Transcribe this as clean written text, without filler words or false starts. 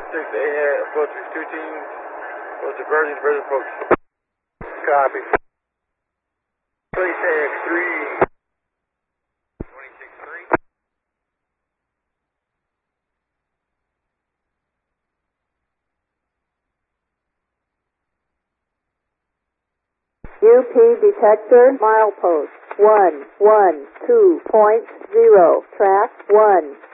6 approach 2 teams. Approach diversion, diversion approach. Copy. Place AX3. 26-3. UP detector, milepost 112.0, track 1.